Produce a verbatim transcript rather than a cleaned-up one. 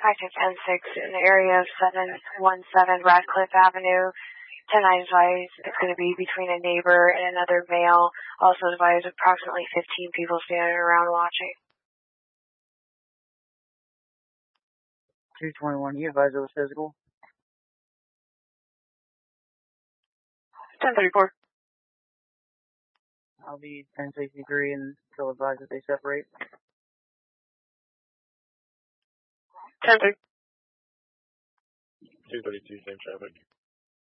Active ten six in the area of seven one seven Radcliffe Avenue. ten nine advised it's going to be between a neighbor and another male. Also advised approximately fifteen people standing around watching. two twenty-one, you advise it was physical? ten thirty-four. I'll be ten sixty-three and still advise that they separate. ten thirty. two thirty-two, same traffic.